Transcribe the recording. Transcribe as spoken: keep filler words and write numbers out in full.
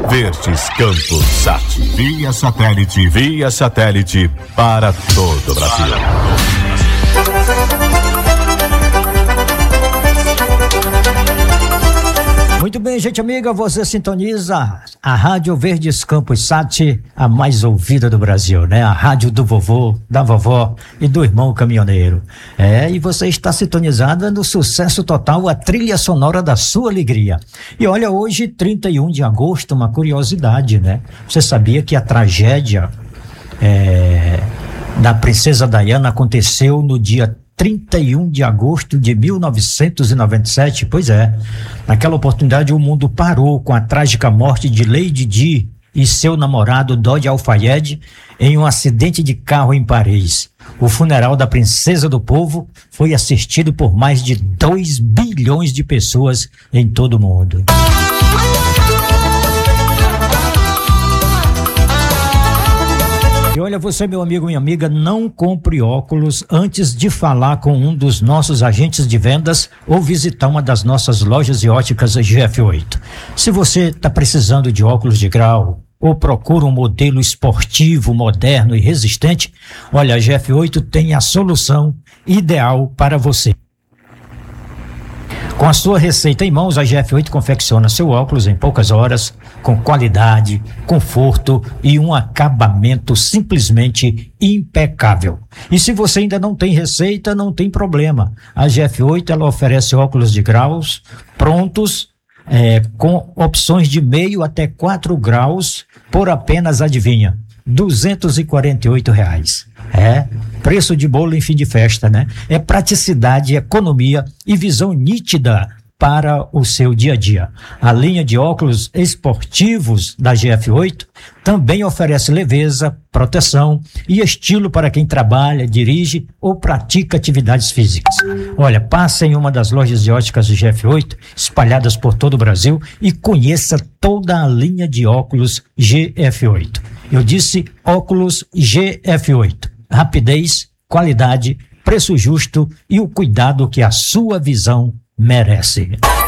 Verdes Campos Sat. Via satélite. Via satélite para todo o Brasil. Muito bem, gente amiga, você sintoniza a Rádio Verdes Campos Sat, a mais ouvida do Brasil, né? A rádio do vovô, da vovó e do irmão caminhoneiro. É, e você está sintonizada no sucesso total, a trilha sonora da sua alegria. E olha, hoje, trinta e um de agosto, uma curiosidade, né? Você sabia que a tragédia é, da princesa Diana aconteceu no dia trinta e um de agosto de mil novecentos e noventa e sete? Pois é, naquela oportunidade o mundo parou com a trágica morte de Lady Di e seu namorado Dodi Al-Fayed em um acidente de carro em Paris. O funeral da princesa do povo foi assistido por mais de dois bilhões de pessoas em todo o mundo. E olha, você, meu amigo, minha amiga, não compre óculos antes de falar com um dos nossos agentes de vendas ou visitar uma das nossas lojas de óticas G F oito. Se você está precisando de óculos de grau ou procura um modelo esportivo, moderno e resistente, olha, a G F oito tem a solução ideal para você. Com a sua receita em mãos, a G F oito confecciona seu óculos em poucas horas, com qualidade, conforto e um acabamento simplesmente impecável. E se você ainda não tem receita, não tem problema. A G F oito, ela oferece óculos de graus prontos, é, com opções de meio até quatro graus, por apenas, adivinha, duzentos e quarenta e oito reais. É, preço de bolo em fim de festa, né? É praticidade, economia e visão nítida para o seu dia a dia. A linha de óculos esportivos da G F oito também oferece leveza, proteção e estilo para quem trabalha, dirige ou pratica atividades físicas. Olha, passe em uma das lojas de óticas de G F oito, espalhadas por todo o Brasil, e conheça toda a linha de óculos G F oito. Eu disse óculos G F oito. Rapidez, qualidade, preço justo e o cuidado que a sua visão merece.